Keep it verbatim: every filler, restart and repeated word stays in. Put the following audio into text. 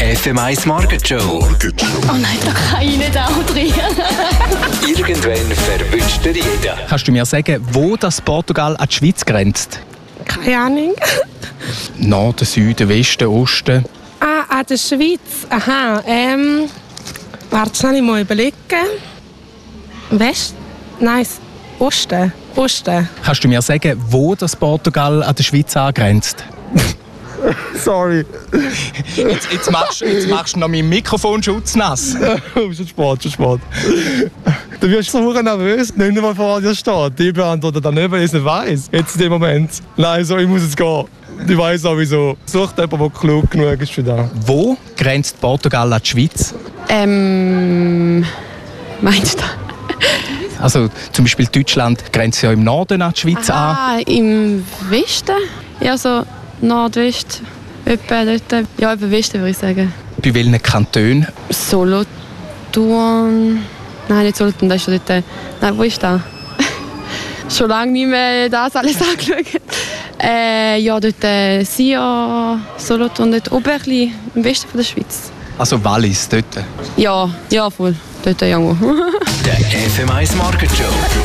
F M eins Market Show. Oh nein, da kann ich nicht auch drin. Irgendwann verwünscht dir jeder. Kannst du mir sagen, wo das Portugal an die Schweiz grenzt? Keine Ahnung. Norden, Süden, Westen, Osten? Ah, an der Schweiz. Aha, ähm... Warte, schnell mal überlegen. West? Nein, Osten. Osten. Kannst du mir sagen, wo das Portugal an die Schweiz angrenzt? Sorry. Jetzt, jetzt, machst, jetzt machst du noch meinen Mikrofonschutz nass. Oh, schon spät, schon spät. Du wirst so nervös, nicht mal vor dir steht. Die beantwortet dann nicht, weil ich es nicht weiss. Jetzt in dem Moment. Nein, so, ich muss jetzt gehen. Ich weiss sowieso. Sucht jemanden, der klug genug ist für das. Wo grenzt Portugal an die Schweiz? Ähm... Meinst du das? Also zum Beispiel Deutschland grenzt ja im Norden an die Schweiz an. Ah, im Westen? Ja, so Nordwest. Etwa dort. Ja, etwa Westen würde ich sagen. Bei welchen Kantonen? Solothurn. Nein, nicht Solothurn, das ist schon dort. Nein, wo ist das? Schon lange nicht mehr das alles angeschaut. Äh, ja, dort äh, Sion, Solothurn, dort Oberli, im Westen von der Schweiz. Also Wallis, dort. Ja, ja, voll. Dort irgendwo. Der F M eins Market Show.